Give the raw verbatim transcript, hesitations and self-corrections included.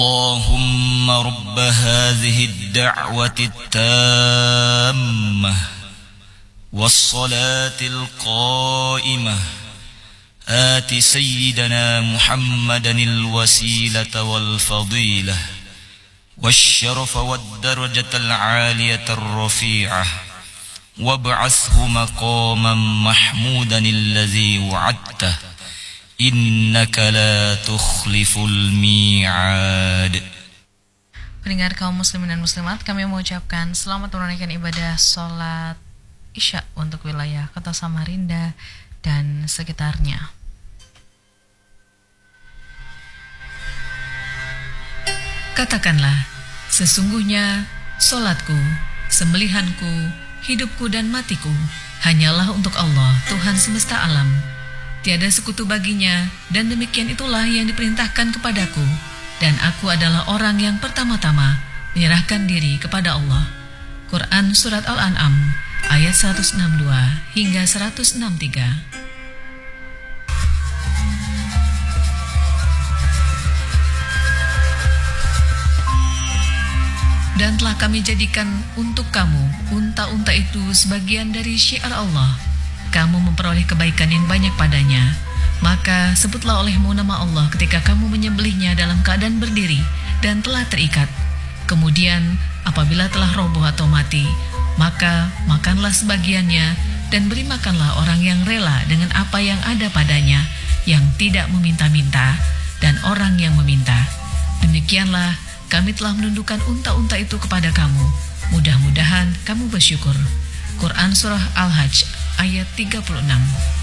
اللهم رب هذه الدعوة التامة والصلاة القائمة آت سيدنا محمدا الوسيلة والفضيلة والشرف والدرجة العالية الرفيعة وابعثه مقاما محمودا الذي وعدته إنك لا تخلف الميعاد. Pendengar kaum muslimin dan muslimat, kami mengucapkan selamat menunaikan ibadah sholat Isya untuk wilayah Kota Samarinda dan sekitarnya. Katakanlah, sesungguhnya sholatku, sembelihanku, hidupku dan matiku hanyalah untuk Allah, Tuhan semesta alam. Tiada sekutu baginya, dan demikian itulah yang diperintahkan kepadaku. Dan aku adalah orang yang pertama-tama menyerahkan diri kepada Allah. Quran Surat Al-An'am ayat seratus enam puluh dua hingga seratus enam puluh tiga. Dan telah kami jadikan untuk kamu unta-unta itu sebagian dari syiar Allah. Kamu memperoleh kebaikan yang banyak padanya. Maka sebutlah olehmu nama Allah ketika kamu menyembelihnya dalam keadaan berdiri dan telah terikat. Kemudian apabila telah roboh atau mati, maka makanlah sebagiannya dan beri makanlah orang yang rela dengan apa yang ada padanya, yang tidak meminta-minta, dan orang yang meminta. Demikianlah kami telah menundukkan unta-unta itu kepada kamu. Mudah-mudahan kamu bersyukur. Quran Surah Al-Hajj ayat tiga puluh enam.